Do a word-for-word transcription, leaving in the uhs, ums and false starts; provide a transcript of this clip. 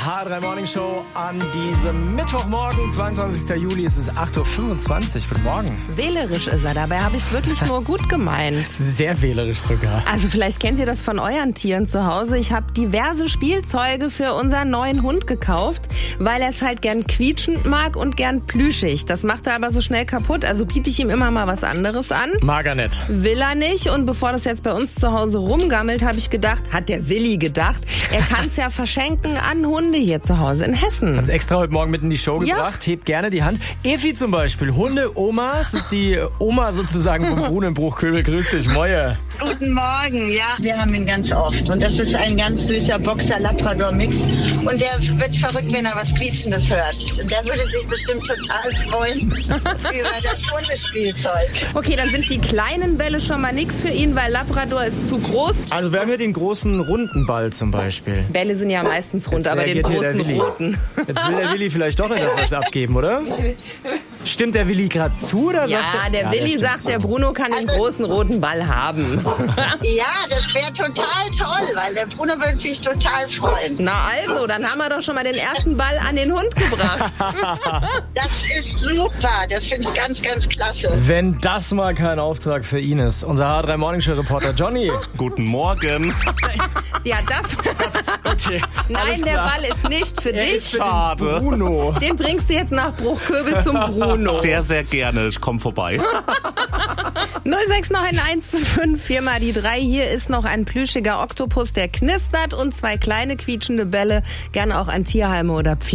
H drei Morning Show an diesem Mittwochmorgen, zweiundzwanzigster Juli, es ist acht Uhr fünfundzwanzig. Guten Morgen. Wählerisch ist er, dabei habe ich es wirklich nur gut gemeint. Sehr wählerisch sogar. Also vielleicht kennt ihr das von euren Tieren zu Hause. Ich habe diverse Spielzeuge für unseren neuen Hund gekauft, weil er es halt gern quietschend mag und gern plüschig. Das macht er aber so schnell kaputt, also biete ich ihm immer mal was anderes an. Mag er nicht. Will er nicht, und bevor das jetzt bei uns zu Hause rumgammelt, habe ich gedacht, hat der Willi gedacht, er kann es ja verschenken an Hunde hier zu Hause in Hessen. Hat's extra heute Morgen mit in die Show Ja. gebracht. Hebt gerne die Hand. Evi zum Beispiel, Hunde-Oma. Das ist die Oma sozusagen vom Bruno in Bruchköbel. Grüß dich, Moje. Guten Morgen, ja, wir haben ihn ganz oft und das ist ein ganz süßer Boxer-Labrador-Mix und der wird verrückt, wenn er was Quietschendes hört. Der würde sich bestimmt total freuen über das Hundespielzeug. Okay, dann sind die kleinen Bälle schon mal nix für ihn, weil Labrador ist zu groß. Also wir haben hier den großen runden Ball zum Beispiel. Bälle sind ja meistens rund, Jetzt aber den reagiert hier der großen Willi. roten. Jetzt will der Willi vielleicht doch etwas was abgeben, oder? Stimmt der Willi gerade zu? Oder Ja, sagt der ja, Willi stimmt sagt, zu. der Bruno kann den großen roten Ball haben. Ja, das wäre total toll, weil der Bruno würde sich total freuen. Na also, dann haben wir doch schon mal den ersten Ball an den Hund gebracht. Das ist super, das finde ich ganz, ganz klasse. Wenn das mal kein Auftrag für ihn ist. Unser H drei Morning Show Reporter Johnny. Guten Morgen. Ja, das... Okay, Nein, alles der klar. Ball ist nicht für Er dich. ist für den Schade. Bruno. Den bringst du jetzt nach Bruchköbel zum Bruno. Sehr, sehr gerne. Ich komme vorbei. null sechs neun eins fünf fünf, vier mal die drei. Hier ist noch ein plüschiger Oktopus, der knistert, und zwei kleine quietschende Bälle. Gerne auch an Tierheime oder Pflege.